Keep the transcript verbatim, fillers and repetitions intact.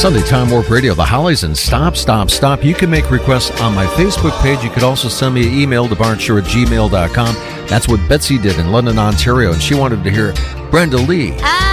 Sunday Time Warp Radio, the Hollies, and Stop, Stop, Stop. You can make requests on my Facebook page. You could also send me an email to barnshore at gmail dot com. That's what Betsy did in London, Ontario, and she wanted to hear Brenda Lee. Ah.